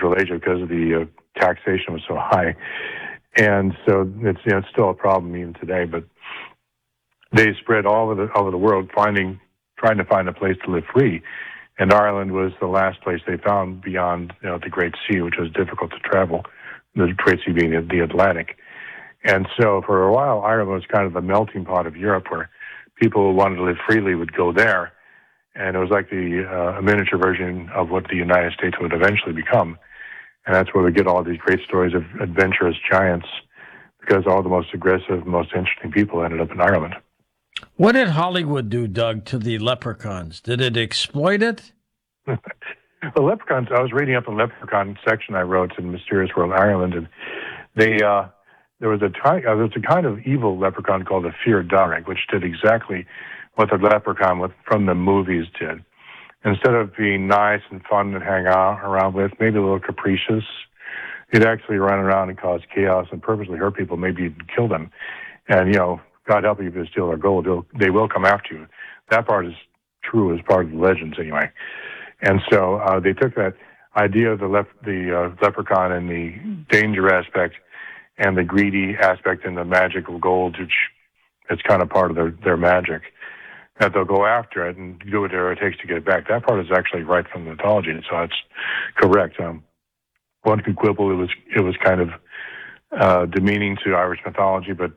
Central Asia because of the taxation was so high. And so it's it's still a problem even today. But they spread all over the world, trying to find a place to live free. And Ireland was the last place they found beyond the Great Sea, which was difficult to travel. The Great Sea being the Atlantic. And so for a while, Ireland was kind of the melting pot of Europe, where people who wanted to live freely would go there. And it was like a miniature version of what the United States would eventually become. And that's where we get all these great stories of adventurous giants, because all the most aggressive, most interesting people ended up in Ireland. What did Hollywood do, Doug, to the leprechauns? Did it exploit it? The leprechauns, I was reading up on the leprechaun section I wrote in Mysterious World Ireland, and there was a kind of evil leprechaun called the Fear Darg, which did exactly what the leprechaun from the movies did. Instead of being nice and fun to hang out around with, maybe a little capricious, he'd actually run around and cause chaos and purposely hurt people, maybe even kill them. And, God help you if they steal their gold, they will come after you. That part is true as part of the legends anyway. And so they took that idea of the leprechaun and the danger aspect and the greedy aspect and the magical gold, which is kind of part of their magic, that they'll go after it and do whatever it takes to get it back. That part is actually right from the mythology, and so it's correct. One could quibble it was kind of demeaning to Irish mythology, but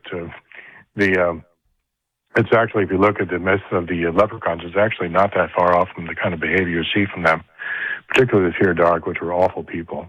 it's actually, if you look at the myth of the leprechauns, it's actually not that far off from the kind of behavior you see from them, particularly the Fear Darg, which were awful people.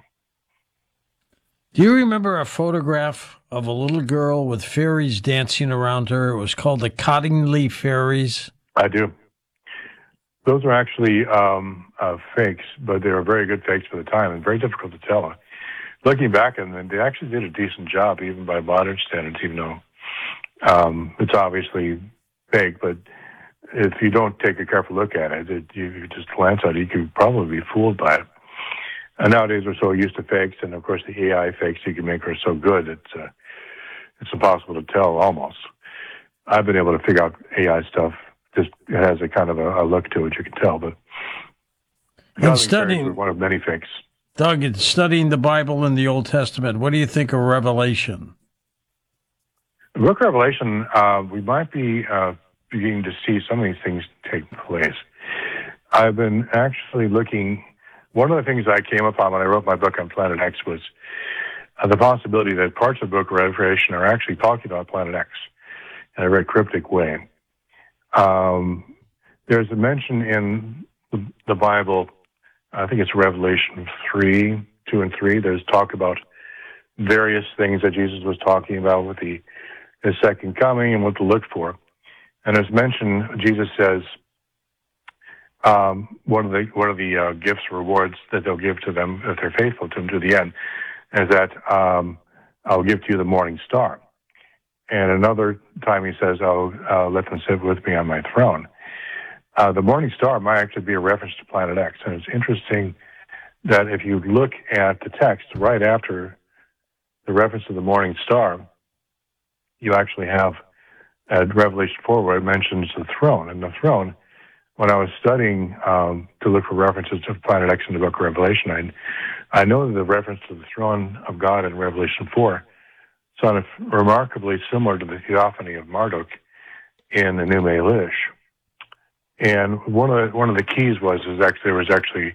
Do you remember a photograph of a little girl with fairies dancing around her? It was called the Cottingley Fairies. I do. Those are actually fakes, but they were very good fakes for the time and very difficult to tell. Looking back on them, they actually did a decent job, even by modern standards, even though it's obviously fake. But if you don't take a careful look at it, you just glance at it, you could probably be fooled by it. And nowadays we're so used to fakes, and of course the AI fakes you can make are so good it's impossible to tell almost. I've been able to figure out AI stuff. Just it has a kind of a look to it, you can tell. But studying one of many fakes. Doug, in studying the Bible and the Old Testament, what do you think of Revelation? The book of Revelation, we might be beginning to see some of these things take place. I've been actually looking. One of the things I came upon when I wrote my book on Planet X was the possibility that parts of the book of Revelation are actually talking about Planet X in a very cryptic way. There's a mention in the Bible, I think it's Revelation 2 and 3, there's talk about various things that Jesus was talking about with his second coming and what to look for. And as mentioned, Jesus says, one of the gifts, rewards that they'll give to them if they're faithful to him to the end, is that I'll give to you the morning star. And another time he says, I'll let them sit with me on my throne. The morning star might actually be a reference to Planet X. And it's interesting that if you look at the text right after the reference to the morning star, you actually have at Revelation 4 where it mentions the throne. And the throne, when I was studying to look for references to Planet X in the book of Revelation, I know that the reference to the throne of God in Revelation 4 sounded remarkably similar to the theophany of Marduk in the Enuma Elish. And one of the keys was there was actually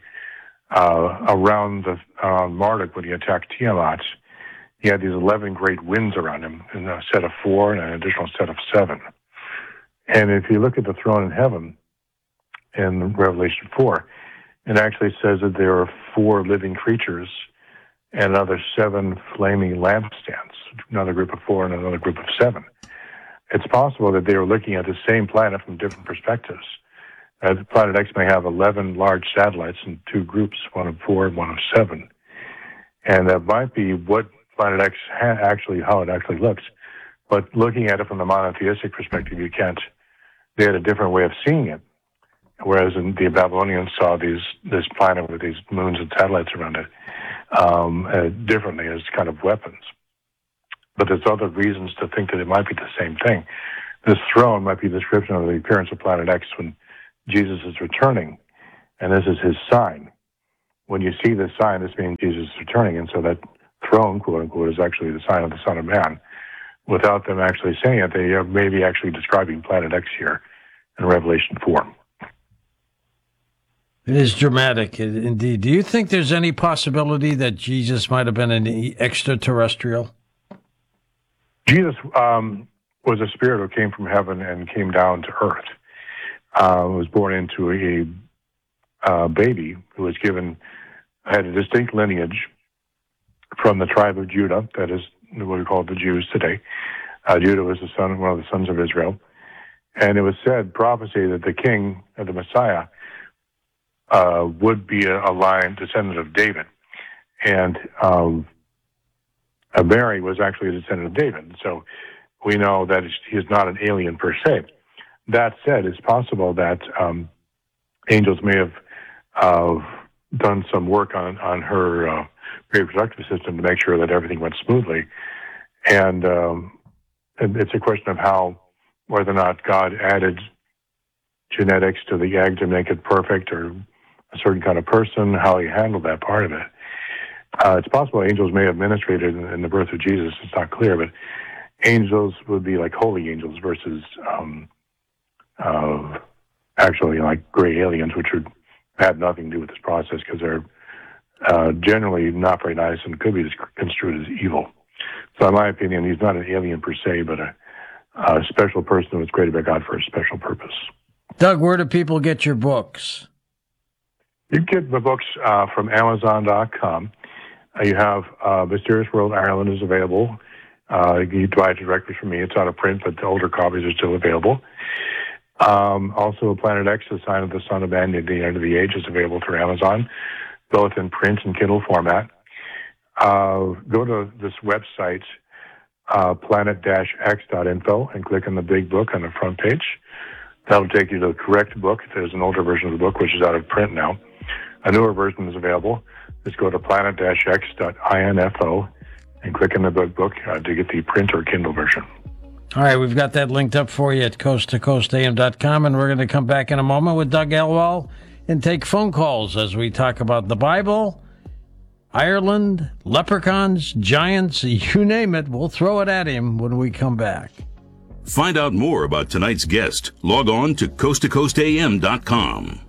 around Marduk when he attacked Tiamat, he had these 11 great winds around him, and a set of 4 and an additional set of 7. And if you look at the throne in heaven in Revelation 4, it actually says that there are 4 living creatures and another 7 flaming lampstands, another group of 4 and another group of 7. It's possible that they were looking at the same planet from different perspectives. Planet X may have 11 large satellites in 2 groups, one of 4 and one of 7. And that might be what Planet X how it actually looks. But looking at it from the monotheistic perspective, they had a different way of seeing it. Whereas the Babylonians saw this planet with these moons and satellites around it differently as kind of weapons. But there's other reasons to think that it might be the same thing. This throne might be a description of the appearance of Planet X when Jesus is returning, and this is his sign. when you see this sign, this means Jesus is returning. And so that throne, quote unquote, is actually the sign of the Son of Man. Without them actually saying it, they may be actually describing Planet X here in Revelation 4. It is dramatic, indeed. Do you think there's any possibility that Jesus might have been an extraterrestrial? Jesus was a spirit who came from heaven and came down to earth. Was born into a baby who was had a distinct lineage from the tribe of Judah, that is what we call the Jews today. Judah was one of the sons of Israel. And it was said, prophecy, that the king, the Messiah, would be a line descendant of David. And Mary was actually a descendant of David. So we know that he is not an alien per se. That said, it's possible that angels may have done some work on her reproductive system to make sure that everything went smoothly. And it's a question of whether or not God added genetics to the egg to make it perfect, or a certain kind of person, how he handled that part of it. It's possible angels may have ministrated in the birth of Jesus. It's not clear, but angels would be like holy angels versus actually like gray aliens, which had nothing to do with this process because they're generally not very nice and could be construed as evil. So in my opinion, he's not an alien per se, but a special person who was created by God for a special purpose. Doug, where do people get your books? You can get the books from Amazon.com. You have Mysterious World Ireland is available. You can buy it directly from me. It's out of print, but the older copies are still available. Also, Planet X, the Sign of the Son of Man at the End of the Age, is available through Amazon, both in print and Kindle format. Go to this website, planet-x.info, and click on the big book on the front page. That'll take you to the correct book. There's an older version of the book, which is out of print now. A newer version is available. Just go to planet-x.info and click on the big book to get the print or Kindle version. All right, we've got that linked up for you at coasttocoastam.com, and we're going to come back in a moment with Doug Elwell and take phone calls as we talk about the Bible, Ireland, leprechauns, giants, you name it. We'll throw it at him when we come back. Find out more about tonight's guest. Log on to coasttocoastam.com.